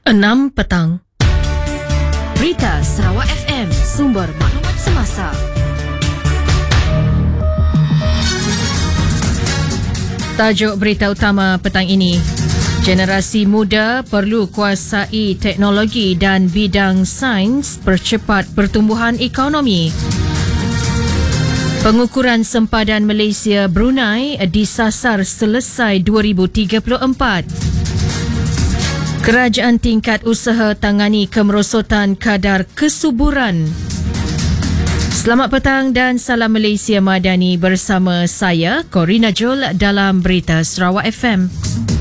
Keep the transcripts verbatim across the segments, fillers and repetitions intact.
enam petang. Berita Sarawak F M, sumber maklumat semasa. Tajuk berita utama petang ini. Generasi muda perlu kuasai teknologi dan bidang sains percepat pertumbuhan ekonomi. Pengukuran sempadan Malaysia Brunei disasar selesai dua ribu tiga puluh empat. Kerajaan tingkat usaha tangani kemerosotan kadar kesuburan. Selamat petang dan salam Malaysia Madani bersama saya, Corina Jol dalam Berita Sarawak F M.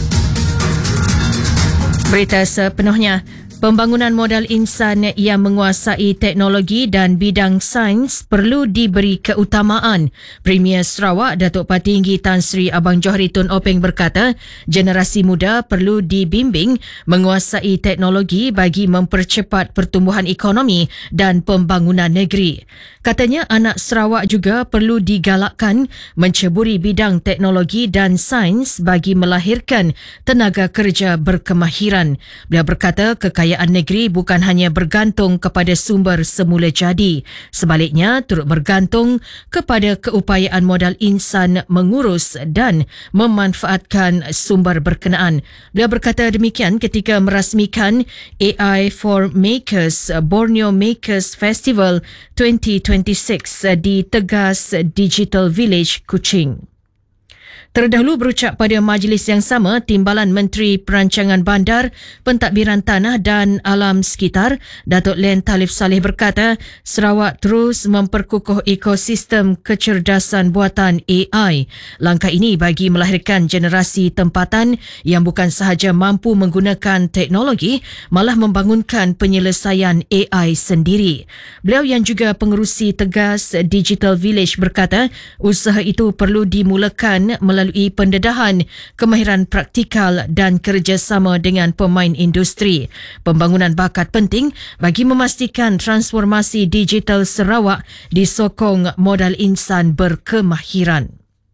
Berita sepenuhnya. Pembangunan modal insan yang menguasai teknologi dan bidang sains perlu diberi keutamaan. Premier Sarawak Datuk Patinggi Tan Sri Abang Johari Tun Openg berkata, generasi muda perlu dibimbing menguasai teknologi bagi mempercepat pertumbuhan ekonomi dan pembangunan negeri. Katanya anak Sarawak juga perlu digalakkan menceburi bidang teknologi dan sains bagi melahirkan tenaga kerja berkemahiran. Beliau berkata kekayaan negeri bukan hanya bergantung kepada sumber semula jadi, sebaliknya turut bergantung kepada keupayaan modal insan mengurus dan memanfaatkan sumber berkenaan. Beliau berkata demikian ketika merasmikan A I for Makers Borneo Makers Festival dua ribu dua puluh enam di Tegas Digital Village, Kuching. Terdahulu berucap pada majlis yang sama, Timbalan Menteri Perancangan Bandar, Pentadbiran Tanah dan Alam Sekitar, Datuk Len Talif Saleh berkata, Sarawak terus memperkukuh ekosistem kecerdasan buatan A I. Langkah ini bagi melahirkan generasi tempatan yang bukan sahaja mampu menggunakan teknologi, malah membangunkan penyelesaian A I sendiri. Beliau yang juga pengerusi Tegas Digital Village berkata, usaha itu perlu dimulakan melalui melalui pendedahan, kemahiran praktikal dan kerjasama dengan pemain industri. Pembangunan bakat penting bagi memastikan transformasi digital Sarawak disokong modal insan berkemahiran.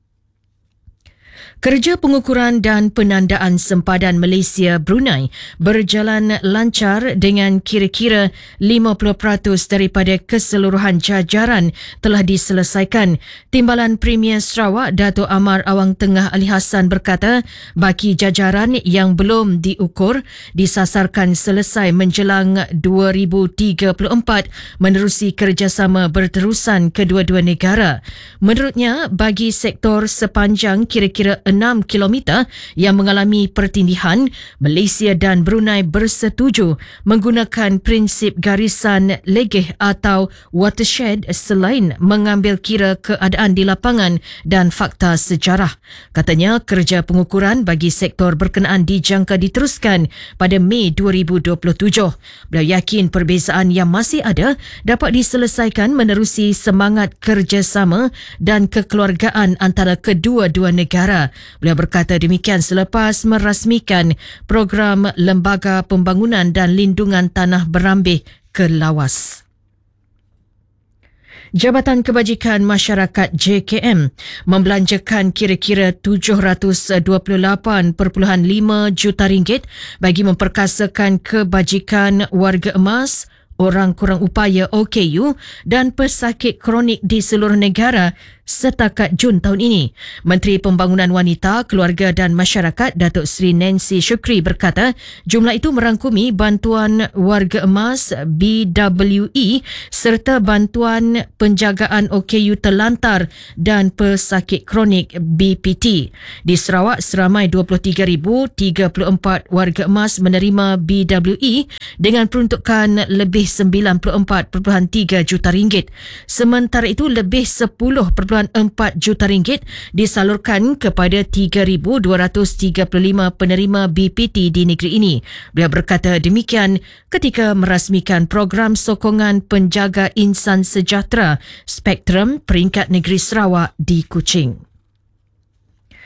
Kerja pengukuran dan penandaan sempadan Malaysia Brunei berjalan lancar dengan kira-kira lima puluh peratus daripada keseluruhan jajaran telah diselesaikan. Timbalan Premier Sarawak Datuk Amar Awang Tengah Ali Hassan berkata, baki jajaran yang belum diukur disasarkan selesai menjelang dua ribu tiga puluh empat menerusi kerjasama berterusan kedua-dua negara. Menurutnya, bagi sektor sepanjang kira-kira enam kilometer yang mengalami pertindihan, Malaysia dan Brunei bersetuju menggunakan prinsip garisan legeh atau watershed selain mengambil kira keadaan di lapangan dan fakta sejarah. Katanya kerja pengukuran bagi sektor berkenaan dijangka diteruskan pada Mei dua ribu dua puluh tujuh. Beliau yakin perbezaan yang masih ada dapat diselesaikan menerusi semangat kerjasama dan kekeluargaan antara kedua-dua negara. Beliau berkata demikian selepas merasmikan program Lembaga Pembangunan dan Lindungan Tanah Berambih ke Lawas. Jabatan Kebajikan Masyarakat J K M membelanjakan kira-kira tujuh ratus dua puluh lapan perpuluhan lima juta ringgit bagi memperkasakan kebajikan warga emas, orang kurang upaya O K U dan pesakit kronik di seluruh negara setakat Jun tahun ini. Menteri Pembangunan Wanita, Keluarga dan Masyarakat Datuk Seri Nancy Shukri berkata, jumlah itu merangkumi bantuan warga emas B W E serta bantuan penjagaan O K U terlantar dan pesakit kronik B P T. Di Sarawak, seramai dua puluh tiga ribu tiga puluh empat warga emas menerima B W E dengan peruntukan lebih sembilan puluh empat perpuluhan tiga juta ringgit. Sementara itu, lebih sepuluh perpuluhan empat juta ringgit disalurkan kepada tiga ribu dua ratus tiga puluh lima penerima B P T di negeri ini. Beliau berkata demikian ketika merasmikan program sokongan penjaga insan sejahtera Spektrum peringkat negeri Sarawak di Kuching.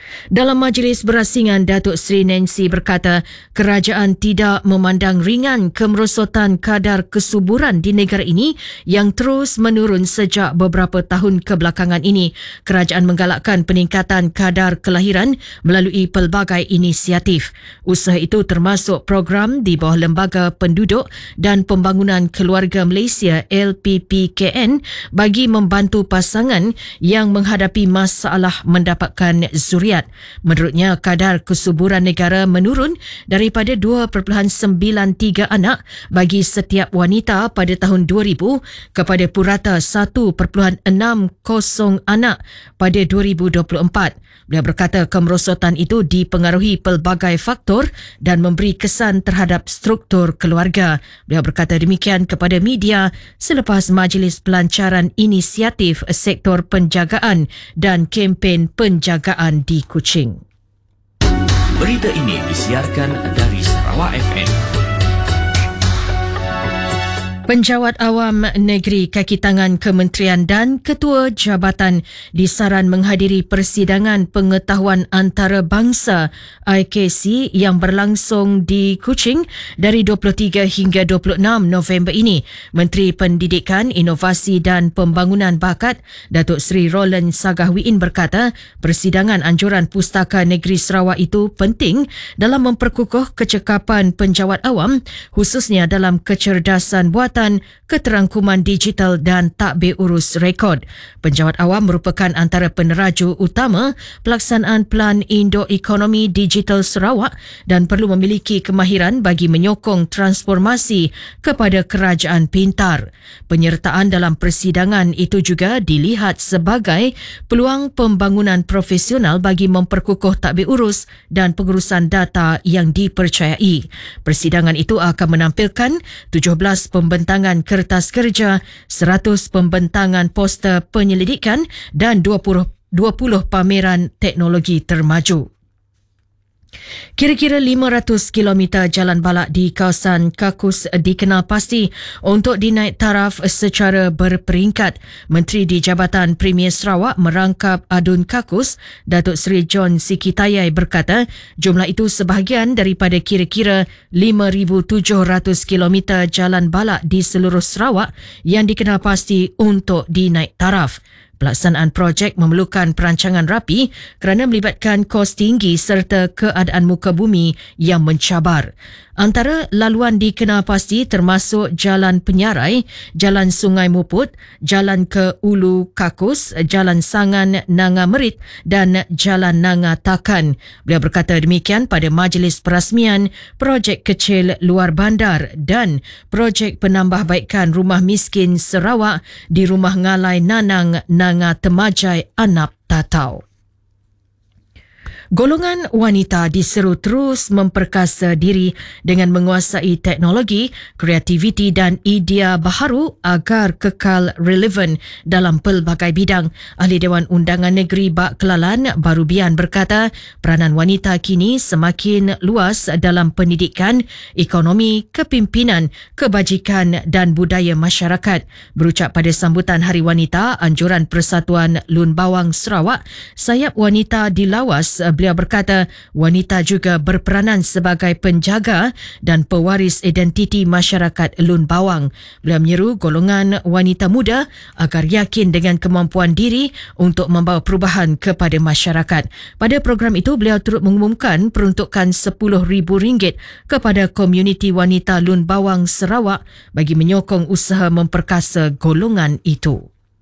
Dalam majlis berasingan, Datuk Seri Nancy berkata kerajaan tidak memandang ringan kemerosotan kadar kesuburan di negara ini yang terus menurun sejak beberapa tahun kebelakangan ini. Kerajaan menggalakkan peningkatan kadar kelahiran melalui pelbagai inisiatif. Usaha itu termasuk program di bawah Lembaga Penduduk dan Pembangunan Keluarga Malaysia L P P K N bagi membantu pasangan yang menghadapi masalah mendapatkan zuriat. Menurutnya, kadar kesuburan negara menurun daripada dua perpuluhan sembilan tiga anak bagi setiap wanita pada tahun dua ribu kepada purata satu perpuluhan enam kosong anak pada dua ribu dua puluh empat. Beliau berkata kemerosotan itu dipengaruhi pelbagai faktor dan memberi kesan terhadap struktur keluarga. Beliau berkata demikian kepada media selepas majlis pelancaran inisiatif sektor penjagaan dan kempen penjagaan di Kuching. Berita ini disiarkan dari Sarawak F M. Penjawat Awam Negeri Kaki Tangan Kementerian dan Ketua Jabatan disaran menghadiri persidangan pengetahuan antarabangsa I K C yang berlangsung di Kuching dari dua puluh tiga hingga dua puluh enam November ini. Menteri Pendidikan, Inovasi dan Pembangunan Bakat, Datuk Seri Roland Sagahwiin berkata persidangan anjuran Pustaka Negeri Sarawak itu penting dalam memperkukuh kecekapan penjawat awam khususnya dalam kecerdasan buatan, keterangkuman digital dan takbir urus rekod. Penjawat awam merupakan antara peneraju utama pelaksanaan Pelan Indo-Ekonomi Digital Sarawak dan perlu memiliki kemahiran bagi menyokong transformasi kepada kerajaan pintar. Penyertaan dalam persidangan itu juga dilihat sebagai peluang pembangunan profesional bagi memperkukuh takbir urus dan pengurusan data yang dipercayai. Persidangan itu akan menampilkan tujuh belas pembentangan kertas kerja, seratus pembentangan poster penyelidikan dan dua puluh pameran teknologi termaju. Kira-kira lima ratus kilometer jalan balak di kawasan Kakus dikenal pasti untuk dinaik taraf secara berperingkat. Menteri di Jabatan Premier Sarawak merangkap adun Kakus, Datuk Seri John Sikitayai berkata jumlah itu sebahagian daripada kira-kira lima ribu tujuh ratus kilometer jalan balak di seluruh Sarawak yang dikenal pasti untuk dinaik taraf. Pelaksanaan projek memerlukan perancangan rapi kerana melibatkan kos tinggi serta keadaan muka bumi yang mencabar. Antara laluan dikenal pasti termasuk Jalan Penyarai, Jalan Sungai Muput, Jalan ke Ulu Kakus, Jalan Sangan Nanga Merit dan Jalan Nanga Takan. Beliau berkata demikian pada majlis perasmian projek kecil luar bandar dan projek penambahbaikan rumah miskin Sarawak di Rumah Ngalai Nanang Nanga Temajai Anap Tatau. Golongan wanita diseru terus memperkasa diri dengan menguasai teknologi, kreativiti dan idea baharu agar kekal relevan dalam pelbagai bidang. Ahli Dewan Undangan Negeri Bak Kelalan, Barubian berkata peranan wanita kini semakin luas dalam pendidikan, ekonomi, kepimpinan, kebajikan dan budaya masyarakat. Berucap pada sambutan Hari Wanita, Anjuran Persatuan Lun Bawang Sarawak, sayap wanita dilawas. Beliau berkata wanita juga berperanan sebagai penjaga dan pewaris identiti masyarakat Lun Bawang. Beliau menyeru golongan wanita muda agar yakin dengan kemampuan diri untuk membawa perubahan kepada masyarakat. Pada program itu, beliau turut mengumumkan peruntukan sepuluh ribu ringgit kepada komuniti wanita Lun Bawang Sarawak bagi menyokong usaha memperkasa golongan itu.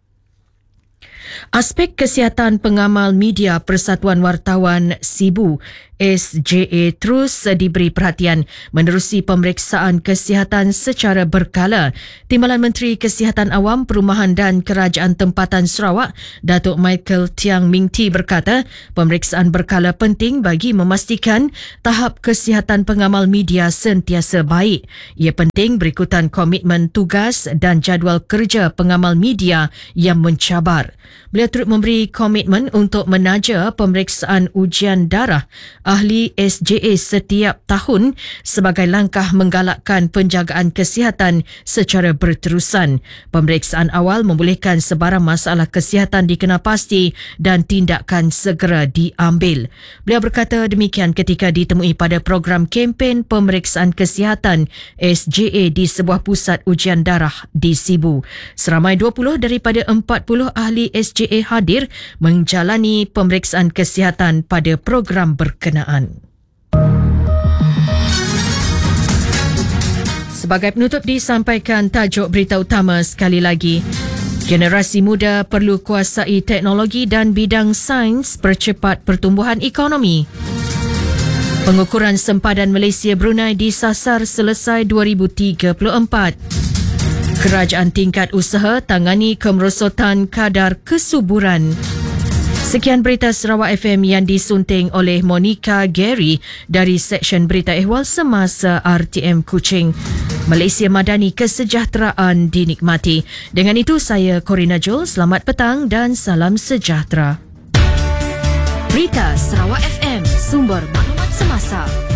Aspek kesihatan pengamal media Persatuan Wartawan Sibu S J A terus diberi perhatian menerusi pemeriksaan kesihatan secara berkala. Timbalan Menteri Kesihatan Awam, Perumahan dan Kerajaan Tempatan Sarawak, Datuk Michael Tiang Ming Ti berkata pemeriksaan berkala penting bagi memastikan tahap kesihatan pengamal media sentiasa baik. Ia penting berikutan komitmen tugas dan jadual kerja pengamal media yang mencabar. Beliau turut memberi komitmen untuk menaja pemeriksaan ujian darah ahli S J A setiap tahun sebagai langkah menggalakkan penjagaan kesihatan secara berterusan. Pemeriksaan awal membolehkan sebarang masalah kesihatan dikenalpasti dan tindakan segera diambil. Beliau berkata demikian ketika ditemui pada program kempen pemeriksaan kesihatan S J A di sebuah pusat ujian darah di Sibu. Seramai dua puluh daripada empat puluh ahli S J A hadir menjalani pemeriksaan kesihatan pada program berkenaan. Sebagai penutup disampaikan tajuk berita utama sekali lagi. Generasi muda perlu kuasai teknologi dan bidang sains percepat pertumbuhan ekonomi. Pengukuran sempadan Malaysia Brunei disasar selesai dua ribu tiga puluh empat. Kerajaan tingkat usaha tangani kemerosotan kadar kesuburan. Sekian berita Sarawak F M yang disunting oleh Monica Gary dari Seksyen Berita Ehwal Semasa R T M Kuching. Malaysia Madani, kesejahteraan dinikmati. Dengan itu saya Corina Joel, selamat petang dan salam sejahtera. Berita Sarawak F M, sumber maklumat semasa.